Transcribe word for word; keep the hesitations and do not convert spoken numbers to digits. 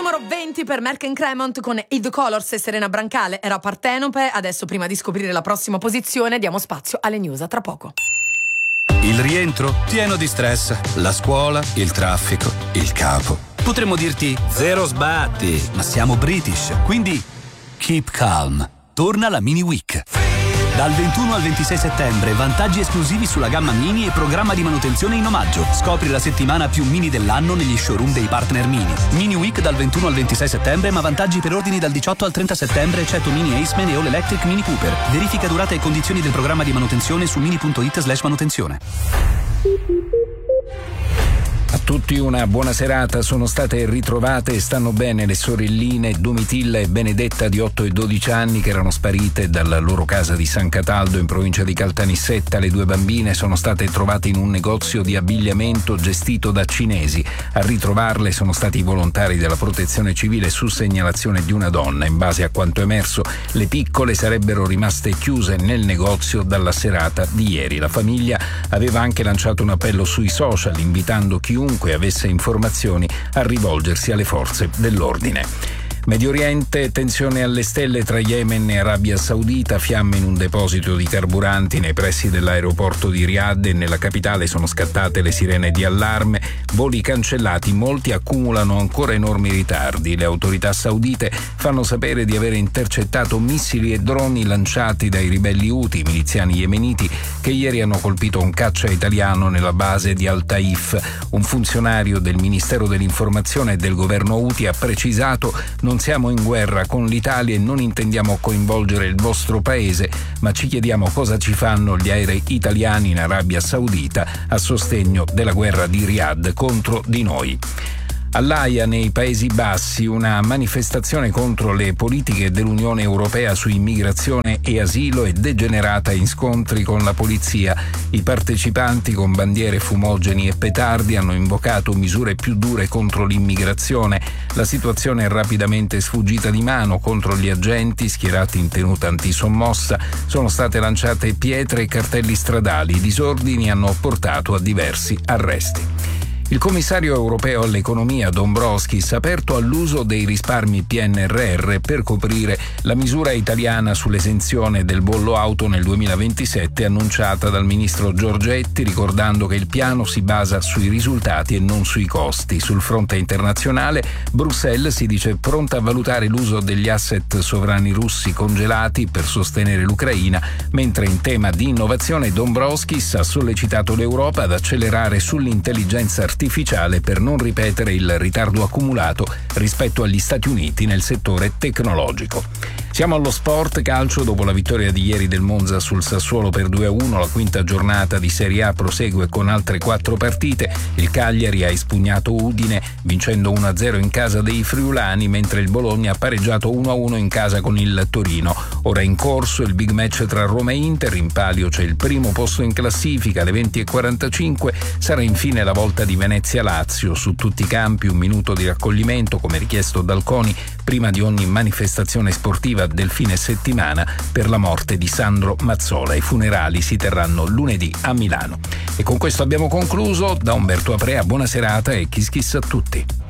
Numero venti per Merck Cremont con I The Colors e Serena Brancale. Era Partenope. Adesso, prima di scoprire la prossima posizione, diamo spazio alle news. A tra poco. Il rientro pieno di stress, la scuola, il traffico, il capo. Potremmo dirti zero sbatti, ma siamo British, quindi keep calm. Torna la Mini Week. Dal ventuno al ventisei settembre, vantaggi esclusivi sulla gamma Mini e programma di manutenzione in omaggio. Scopri la settimana più Mini dell'anno negli showroom dei partner Mini. Mini Week dal ventuno al ventisei settembre, ma vantaggi per ordini dal diciotto al trenta settembre, eccetto Mini Aceman e All Electric Mini Cooper. Verifica durata e condizioni del programma di manutenzione su mini.it slash manutenzione. A tutti una buona serata. Sono state ritrovate e stanno bene le sorelline Domitilla e Benedetta di otto e dodici anni che erano sparite dalla loro casa di San Cataldo in provincia di Caltanissetta. Le due bambine sono state trovate in un negozio di abbigliamento gestito da cinesi. A ritrovarle sono stati i volontari della Protezione Civile su segnalazione di una donna. In base a quanto emerso, le piccole sarebbero rimaste chiuse nel negozio dalla serata di ieri. La famiglia aveva anche lanciato un appello sui social invitando chiunque chiunque avesse informazioni a rivolgersi alle forze dell'ordine. Medio Oriente, tensione alle stelle tra Yemen e Arabia Saudita, fiamme in un deposito di carburanti nei pressi dell'aeroporto di Riyadh e nella capitale sono scattate le sirene di allarme, voli cancellati, molti accumulano ancora enormi ritardi. Le autorità saudite fanno sapere di aver intercettato missili e droni lanciati dai ribelli Houthi, miliziani yemeniti, che ieri hanno colpito un caccia italiano nella base di Al Taif. Un funzionario del Ministero dell'Informazione e del governo Houthi ha precisato: non siamo in guerra con l'Italia e non intendiamo coinvolgere il vostro paese, ma ci chiediamo cosa ci fanno gli aerei italiani in Arabia Saudita a sostegno della guerra di Riyadh contro di noi. All'Aia, nei Paesi Bassi, una manifestazione contro le politiche dell'Unione Europea su immigrazione e asilo è degenerata in scontri con la polizia. I partecipanti, con bandiere, fumogeni e petardi, hanno invocato misure più dure contro l'immigrazione. La situazione è rapidamente sfuggita di mano. Contro gli agenti schierati in tenuta antisommossa sono state lanciate pietre e cartelli stradali. I disordini hanno portato a diversi arresti. Il commissario europeo all'economia Dombrovskis ha aperto all'uso dei risparmi P N R R per coprire la misura italiana sull'esenzione del bollo auto nel duemilaventisette annunciata dal ministro Giorgetti, ricordando che il piano si basa sui risultati e non sui costi. Sul fronte internazionale, Bruxelles si dice pronta a valutare l'uso degli asset sovrani russi congelati per sostenere l'Ucraina, mentre in tema di innovazione Dombrovskis ha sollecitato l'Europa ad accelerare sull'intelligenza artificiale artificiale per non ripetere il ritardo accumulato rispetto agli Stati Uniti nel settore tecnologico. Siamo allo sport calcio. Dopo la vittoria di ieri del Monza sul Sassuolo per due a uno, la quinta giornata di Serie A prosegue con altre quattro partite. Il Cagliari ha espugnato Udine vincendo uno a zero in casa dei friulani, mentre il Bologna ha pareggiato uno a uno in casa con il Torino. Ora in corso il big match tra Roma e Inter. In palio c'è il primo posto in classifica. Alle venti e quarantacinque sarà infine la volta di Venezia-Lazio. Su tutti i campi un minuto di raccoglimento, come richiesto dal CONI, prima di ogni manifestazione sportiva del fine settimana per la morte di Sandro Mazzola. I funerali si terranno lunedì a Milano. E con questo abbiamo concluso. Da Umberto Aprea, buona serata e kiss kiss a tutti.